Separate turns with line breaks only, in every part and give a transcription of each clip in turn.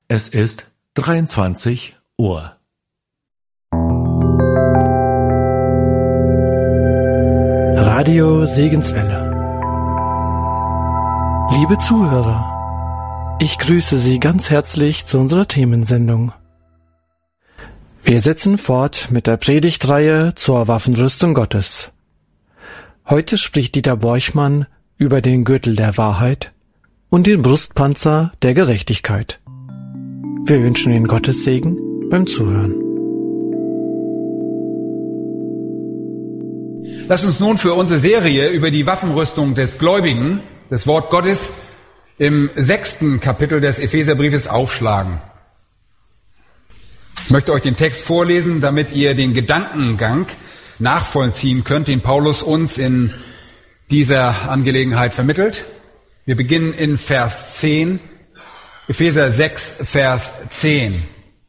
Es ist 23 Uhr.
Radio Segenswelle. Liebe Zuhörer, ich grüße Sie ganz herzlich zu unserer Themensendung. Wir setzen fort mit der Predigtreihe zur Waffenrüstung Gottes. Heute spricht Dieter Borchmann über den Gürtel der Wahrheit und den Brustpanzer der Gerechtigkeit. Wir wünschen Ihnen Gottes Segen beim Zuhören.
Lass uns nun für unsere Serie über die Waffenrüstung des Gläubigen, das Wort Gottes, im 6. Kapitel des Epheserbriefes aufschlagen. Ich möchte euch den Text vorlesen, damit ihr den Gedankengang nachvollziehen könnt, den Paulus uns in dieser Angelegenheit vermittelt. Wir beginnen in Vers 10, Epheser 6, Vers 10.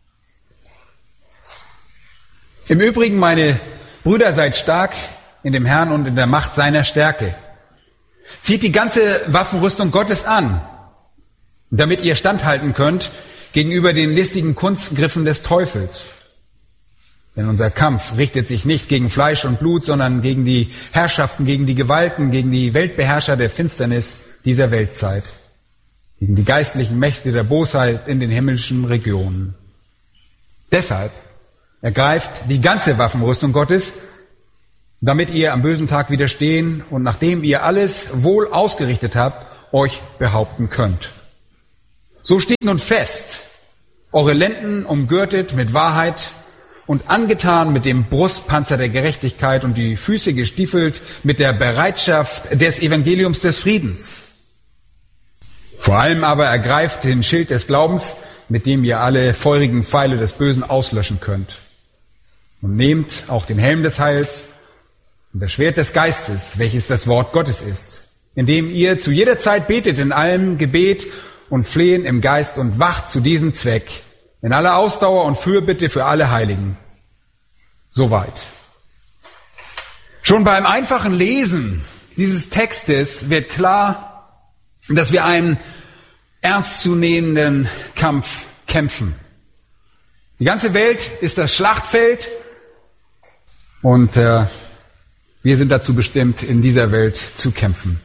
Im Übrigen, meine Brüder, seid stark in dem Herrn und in der Macht seiner Stärke. Zieht die ganze Waffenrüstung Gottes an, damit ihr standhalten könnt gegenüber den listigen Kunstgriffen des Teufels. Denn unser Kampf richtet sich nicht gegen Fleisch und Blut, sondern gegen die Herrschaften, gegen die Gewalten, gegen die Weltbeherrscher der Finsternis dieser Weltzeit, gegen die geistlichen Mächte der Bosheit in den himmlischen Regionen. Deshalb ergreift die ganze Waffenrüstung Gottes, damit ihr am bösen Tag widerstehen und nachdem ihr alles wohl ausgerichtet habt, euch behaupten könnt. So steht nun fest, eure Lenden umgürtet mit Wahrheit und angetan mit dem Brustpanzer der Gerechtigkeit und die Füße gestiefelt mit der Bereitschaft des Evangeliums des Friedens. Vor allem aber ergreift den Schild des Glaubens, mit dem ihr alle feurigen Pfeile des Bösen auslöschen könnt. Und nehmt auch den Helm des Heils und das Schwert des Geistes, welches das Wort Gottes ist, indem ihr zu jeder Zeit betet in allem Gebet und Flehen im Geist und wacht zu diesem Zweck, in aller Ausdauer und Fürbitte für alle Heiligen. Soweit. Schon beim einfachen Lesen dieses Textes wird klar, dass wir einen ernstzunehmenden Kampf kämpfen. Die ganze Welt ist das Schlachtfeld und wir sind dazu bestimmt, in dieser Welt zu kämpfen.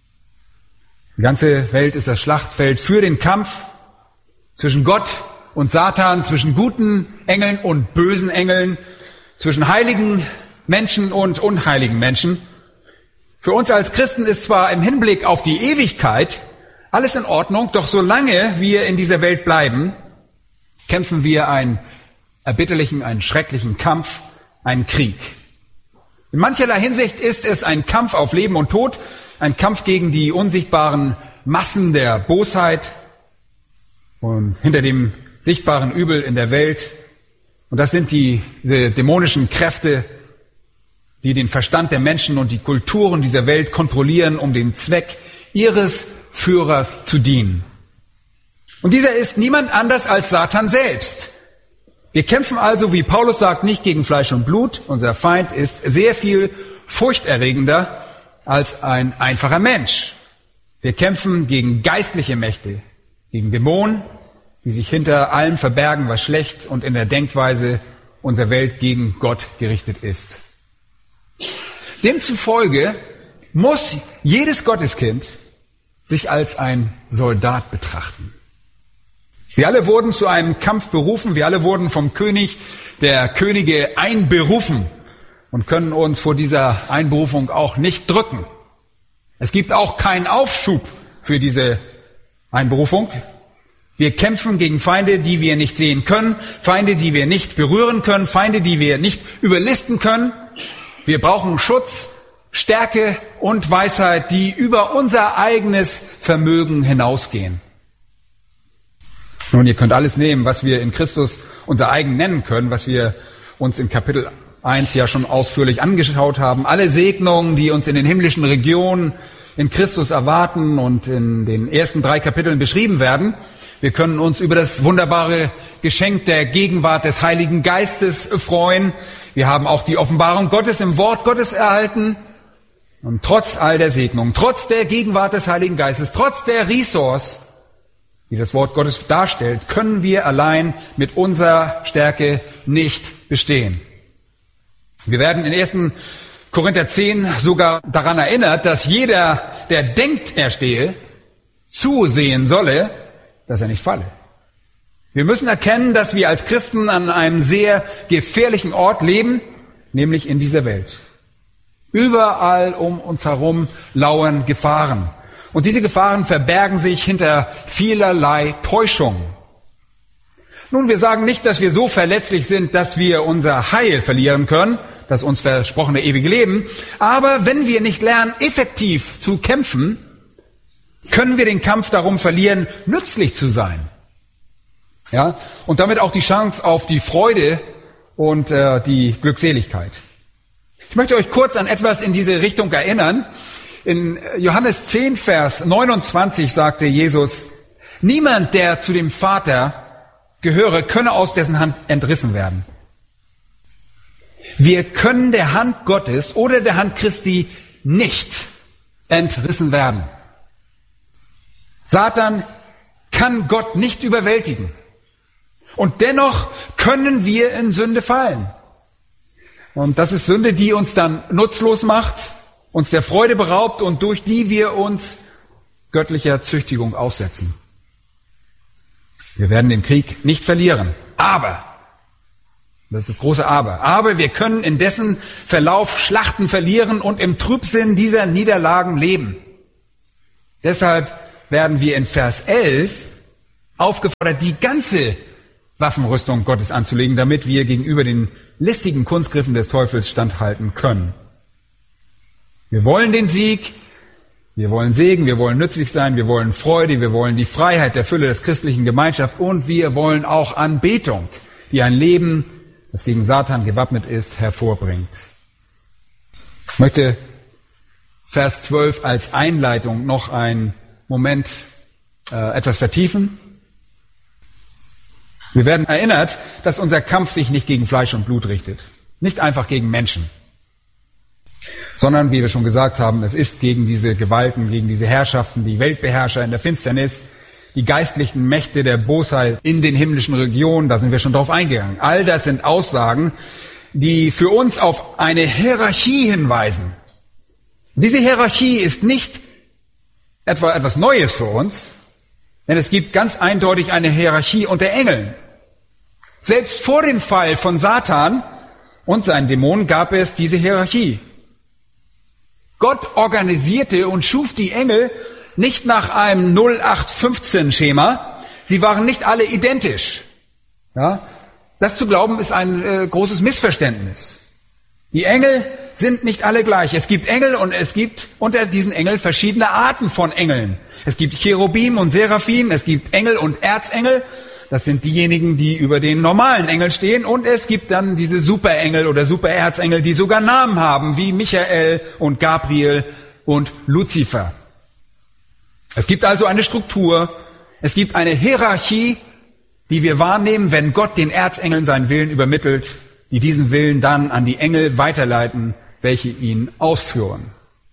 Die ganze Welt ist das Schlachtfeld für den Kampf zwischen Gott und Satan, zwischen guten Engeln und bösen Engeln, zwischen heiligen Menschen und unheiligen Menschen. Für uns als Christen ist zwar im Hinblick auf die Ewigkeit alles in Ordnung, doch solange wir in dieser Welt bleiben, kämpfen wir einen erbitterlichen, einen schrecklichen Kampf, einen Krieg. In mancherlei Hinsicht ist es ein Kampf auf Leben und Tod, ein Kampf gegen die unsichtbaren Massen der Bosheit und hinter dem sichtbaren Übel in der Welt. Und das sind diese dämonischen Kräfte, die den Verstand der Menschen und die Kulturen dieser Welt kontrollieren, um den Zweck ihres Führers zu dienen. Und dieser ist niemand anders als Satan selbst. Wir kämpfen also, wie Paulus sagt, nicht gegen Fleisch und Blut. Unser Feind ist sehr viel furchterregender als ein einfacher Mensch. Wir kämpfen gegen geistliche Mächte, gegen Dämonen, die sich hinter allem verbergen, was schlecht und in der Denkweise unserer Welt gegen Gott gerichtet ist. Demzufolge muss jedes Gotteskind sich als ein Soldat betrachten. Wir alle wurden zu einem Kampf berufen, wir alle wurden vom König der Könige einberufen und können uns vor dieser Einberufung auch nicht drücken. Es gibt auch keinen Aufschub für diese Einberufung. Wir kämpfen gegen Feinde, die wir nicht sehen können, Feinde, die wir nicht berühren können, Feinde, die wir nicht überlisten können. Wir brauchen Schutz, Stärke und Weisheit, die über unser eigenes Vermögen hinausgehen. Nun, ihr könnt alles nehmen, was wir in Christus unser eigen nennen können, was wir uns in Kapitel 1 ja schon ausführlich angeschaut haben. Alle Segnungen, die uns in den himmlischen Regionen in Christus erwarten und in den ersten 3 Kapiteln beschrieben werden. Wir können uns über das wunderbare Geschenk der Gegenwart des Heiligen Geistes freuen. Wir haben auch die Offenbarung Gottes im Wort Gottes erhalten. Und trotz all der Segnungen, trotz der Gegenwart des Heiligen Geistes, trotz der Ressource, die das Wort Gottes darstellt, können wir allein mit unserer Stärke nicht bestehen. Wir werden in 1. Korinther 10 sogar daran erinnert, dass jeder, der denkt, er stehe, zusehen solle, dass er nicht falle. Wir müssen erkennen, dass wir als Christen an einem sehr gefährlichen Ort leben, nämlich in dieser Welt. Überall um uns herum lauern Gefahren. Und diese Gefahren verbergen sich hinter vielerlei Täuschungen. Nun, wir sagen nicht, dass wir so verletzlich sind, dass wir unser Heil verlieren können, das uns versprochene ewige Leben. Aber wenn wir nicht lernen, effektiv zu kämpfen, können wir den Kampf darum verlieren, nützlich zu sein. Ja, und damit auch die Chance auf die Freude und die Glückseligkeit. Ich möchte euch kurz an etwas in diese Richtung erinnern. In Johannes 10, Vers 29 sagte Jesus, niemand, der zu dem Vater gehöre, könne aus dessen Hand entrissen werden. Wir können der Hand Gottes oder der Hand Christi nicht entrissen werden. Satan kann Gott nicht überwältigen. Und dennoch können wir in Sünde fallen. Und das ist Sünde, die uns dann nutzlos macht, uns der Freude beraubt und durch die wir uns göttlicher Züchtigung aussetzen. Wir werden den Krieg nicht verlieren. Aber, das ist das große Aber wir können in dessen Verlauf Schlachten verlieren und im Trübsinn dieser Niederlagen leben. Deshalb werden wir in Vers 11 aufgefordert, die ganze Waffenrüstung Gottes anzulegen, damit wir gegenüber den listigen Kunstgriffen des Teufels standhalten können. Wir wollen den Sieg, wir wollen Segen, wir wollen nützlich sein, wir wollen Freude, wir wollen die Freiheit der Fülle des christlichen Gemeinschaft und wir wollen auch Anbetung, die ein Leben, das gegen Satan gewappnet ist, hervorbringt. Ich möchte Vers 12 als Einleitung noch einen Moment etwas vertiefen. Wir werden erinnert, dass unser Kampf sich nicht gegen Fleisch und Blut richtet. Nicht einfach gegen Menschen. Sondern, wie wir schon gesagt haben, es ist gegen diese Gewalten, gegen diese Herrschaften, die Weltbeherrscher in der Finsternis, die geistlichen Mächte der Bosheit in den himmlischen Regionen, da sind wir schon drauf eingegangen. All das sind Aussagen, die für uns auf eine Hierarchie hinweisen. Diese Hierarchie ist nicht etwa etwas Neues für uns, denn es gibt ganz eindeutig eine Hierarchie unter Engeln. Selbst vor dem Fall von Satan und seinen Dämonen gab es diese Hierarchie. Gott organisierte und schuf die Engel nicht nach einem 0815-Schema. Sie waren nicht alle identisch. Ja? Das zu glauben ist ein großes Missverständnis. Die Engel sind nicht alle gleich. Es gibt Engel und es gibt unter diesen Engeln verschiedene Arten von Engeln. Es gibt Cherubim und Seraphim, es gibt Engel und Erzengel. Das sind diejenigen, die über den normalen Engeln stehen. Und es gibt dann diese Superengel oder Supererzengel, die sogar Namen haben, wie Michael und Gabriel und Luzifer. Es gibt also eine Struktur, es gibt eine Hierarchie, die wir wahrnehmen, wenn Gott den Erzengeln seinen Willen übermittelt, die diesen Willen dann an die Engel weiterleiten, welche ihn ausführen.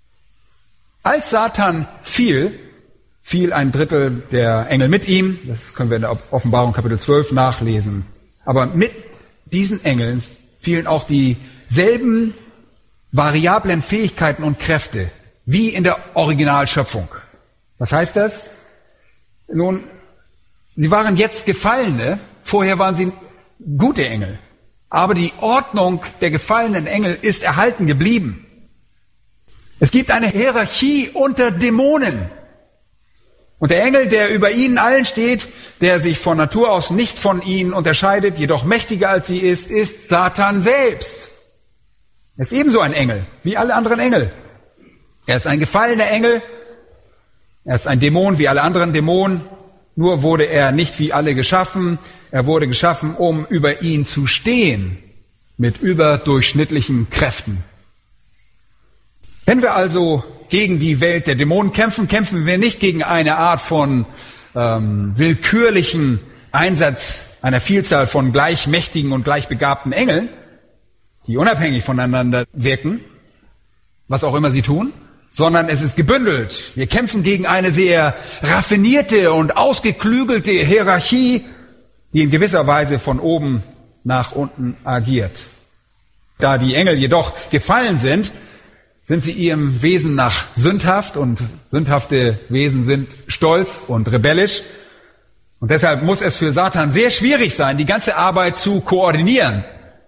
Als Satan fiel ein Drittel der Engel mit ihm. Das können wir in der Offenbarung Kapitel 12 nachlesen. Aber mit diesen Engeln fielen auch dieselben variablen Fähigkeiten und Kräfte wie in der Originalschöpfung. Was heißt das? Nun, sie waren jetzt Gefallene, vorher waren sie gute Engel. Aber die Ordnung der gefallenen Engel ist erhalten geblieben. Es gibt eine Hierarchie unter Dämonen. Und der Engel, der über ihnen allen steht, der sich von Natur aus nicht von ihnen unterscheidet, jedoch mächtiger als sie ist Satan selbst. Er ist ebenso ein Engel, wie alle anderen Engel. Er ist ein gefallener Engel, er ist ein Dämon wie alle anderen Dämonen, nur wurde er nicht wie alle geschaffen, er wurde geschaffen, um über ihn zu stehen, mit überdurchschnittlichen Kräften. Wenn wir also gegen die Welt der Dämonen kämpfen, kämpfen wir nicht gegen eine Art von willkürlichen Einsatz einer Vielzahl von gleichmächtigen und gleichbegabten Engeln, die unabhängig voneinander wirken, was auch immer sie tun, sondern es ist gebündelt. Wir kämpfen gegen eine sehr raffinierte und ausgeklügelte Hierarchie, die in gewisser Weise von oben nach unten agiert. Da die Engel jedoch gefallen sind sie ihrem Wesen nach sündhaft, und sündhafte Wesen sind stolz und rebellisch. Und deshalb muss es für Satan sehr schwierig sein, die ganze Arbeit zu koordinieren.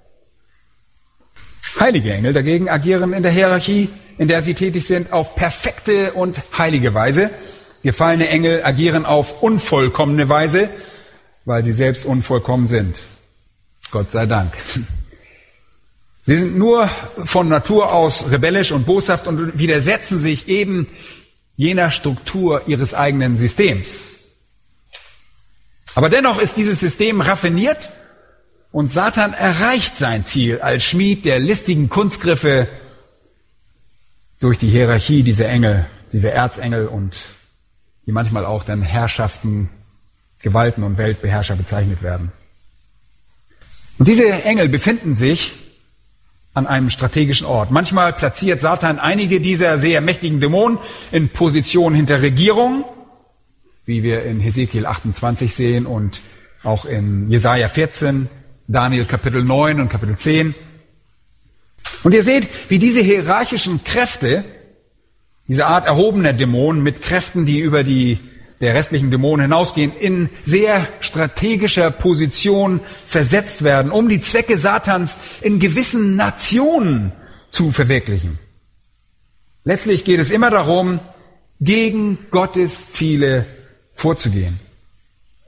Heilige Engel dagegen agieren in der Hierarchie, in der sie tätig sind, auf perfekte und heilige Weise. Gefallene Engel agieren auf unvollkommene Weise, weil sie selbst unvollkommen sind. Gott sei Dank. Sie sind nur von Natur aus rebellisch und boshaft und widersetzen sich eben jener Struktur ihres eigenen Systems. Aber dennoch ist dieses System raffiniert und Satan erreicht sein Ziel als Schmied der listigen Kunstgriffe durch die Hierarchie dieser Engel, dieser Erzengel, und die manchmal auch dann Herrschaften, Gewalten und Weltbeherrscher bezeichnet werden. Und diese Engel befinden sich an einem strategischen Ort. Manchmal platziert Satan einige dieser sehr mächtigen Dämonen in Positionen hinter Regierungen, wie wir in Hesekiel 28 sehen und auch in Jesaja 14, Daniel Kapitel 9 und Kapitel 10. Und ihr seht, wie diese hierarchischen Kräfte, diese Art erhobener Dämonen mit Kräften, die über die der restlichen Dämonen hinausgehen, in sehr strategischer Position versetzt werden, um die Zwecke Satans in gewissen Nationen zu verwirklichen. Letztlich geht es immer darum, gegen Gottes Ziele vorzugehen.